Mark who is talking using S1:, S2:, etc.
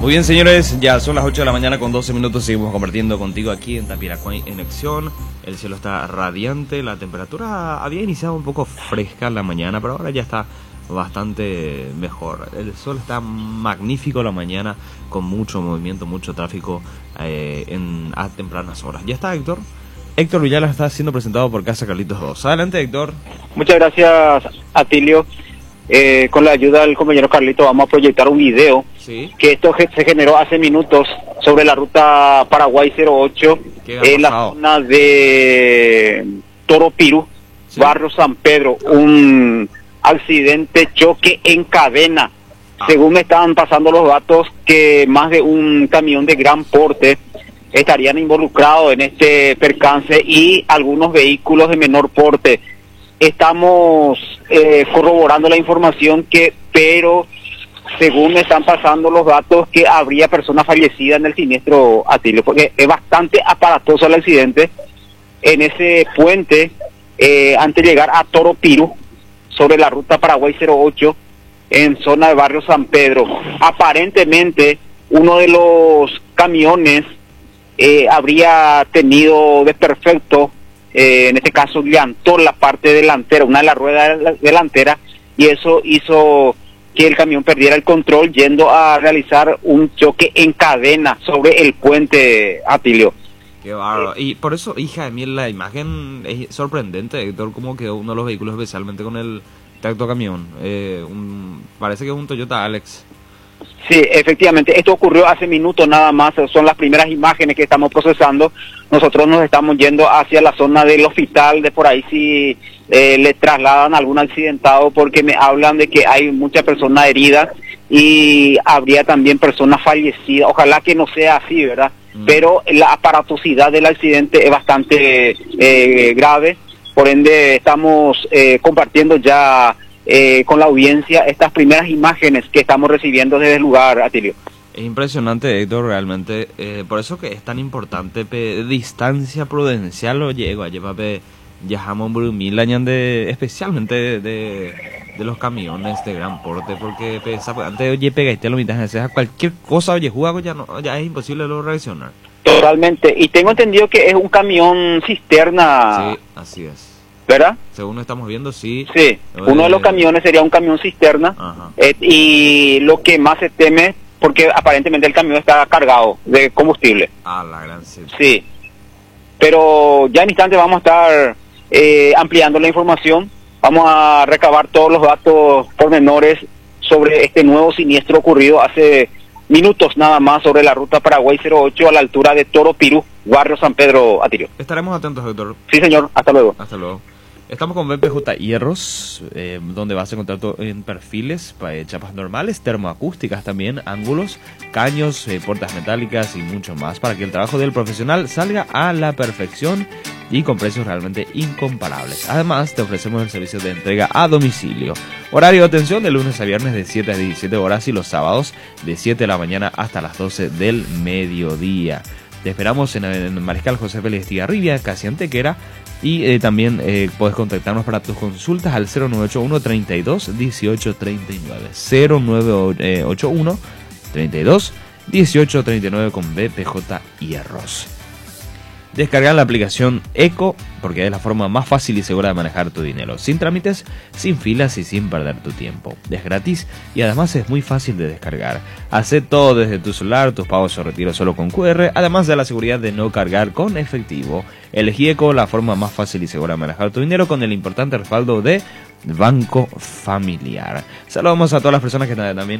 S1: Muy bien, señores, ya son las 8 de la mañana con 12 minutos. Seguimos compartiendo contigo aquí en Tapiracuay en acción. El cielo está radiante, la temperatura había iniciado un poco fresca en la mañana, pero ahora ya está bastante mejor. El sol está magnífico la mañana, con mucho movimiento, mucho tráfico a tempranas horas. ¿Ya está Héctor? Héctor Villela está siendo presentado por Casa Carlitos 2. Adelante, Héctor.
S2: Muchas gracias, Atilio. Con la ayuda del compañero Carlito vamos a proyectar un video.
S1: Sí.
S2: Que esto se generó hace minutos sobre la ruta Paraguay 08 en la zona de Toropirú, sí. Barrio San Pedro. Un accidente, choque en cadena. Según me estaban pasando los datos, que más de un camión de gran porte estarían involucrados en este percance y algunos vehículos de menor porte. Estamos corroborando la información pero según me están pasando los datos, que habría personas fallecidas en el siniestro, Atilio, porque es bastante aparatoso el accidente en ese puente antes de llegar a Toropirú, sobre la ruta Paraguay 08, en zona de Barrio San Pedro. Aparentemente, uno de los camiones habría tenido desperfecto, en este caso llantó la parte delantera, una de las ruedas delanteras, y eso hizo que el camión perdiera el control, yendo a realizar un choque en cadena sobre el puente, Atilio.
S1: Qué bárbaro. Y por eso, hija de mí, la imagen es sorprendente, Héctor, cómo quedó uno de los vehículos, especialmente con el tractocamión. Parece que es un Toyota Alex.
S2: Sí, efectivamente, esto ocurrió hace minutos nada más, son las primeras imágenes que estamos procesando. Nosotros nos estamos yendo hacia la zona del hospital, de por ahí si le trasladan algún accidentado, porque me hablan de que hay muchas personas heridas y habría también personas fallecidas. Ojalá que no sea así, ¿verdad? Pero la aparatosidad del accidente es bastante grave, por ende estamos compartiendo ya con la audiencia estas primeras imágenes que estamos recibiendo desde el lugar, Atilio.
S1: Es impresionante, Héctor, realmente. Por eso que es tan importante distancia prudencial o llego a llevar Yajamón Brumil, especialmente de los camiones de gran porte, porque antes oye pega y te lo mitas a cualquier cosa, oye juego ya es imposible lo reaccionar.
S2: Totalmente, y tengo entendido que es un camión cisterna.
S1: Sí, así es.
S2: ¿Verdad?
S1: Según estamos viendo, sí.
S2: Sí, uno de los camiones sería un camión cisterna, y lo que más se teme, porque aparentemente el camión está cargado de combustible.
S1: Ah, la gran
S2: sí. Pero ya en instante vamos a estar ampliando la información, vamos a recabar todos los datos pormenores sobre este nuevo siniestro ocurrido hace minutos nada más sobre la ruta Paraguay 08 a la altura de Toropirú, Barrio San Pedro, Atilio.
S1: Estaremos atentos, doctor.
S2: Sí, señor. Hasta luego.
S1: Hasta luego. Estamos con BPJ Hierros, donde vas a encontrar en perfiles, chapas normales, termoacústicas también, ángulos, caños, puertas metálicas y mucho más, para que el trabajo del profesional salga a la perfección y con precios realmente incomparables. Además, te ofrecemos el servicio de entrega a domicilio. Horario de atención de lunes a viernes de 7 a 17 horas y los sábados de 7 de la mañana hasta las 12 del mediodía. Te esperamos en el Mariscal José Pérez Estigarribia, casi Antequera, y también puedes contactarnos para tus consultas al 0981 32 18 39. 0981 32 18 39 con BPJ Hierros. Descargar la aplicación Eco, porque es la forma más fácil y segura de manejar tu dinero, sin trámites, sin filas y sin perder tu tiempo. Es gratis y además es muy fácil de descargar. Hace todo desde tu celular, tus pagos o retiros solo con QR, además de la seguridad de no cargar con efectivo. Elegí Eco, la forma más fácil y segura de manejar tu dinero, con el importante respaldo de Banco Familiar. Saludamos a todas las personas que también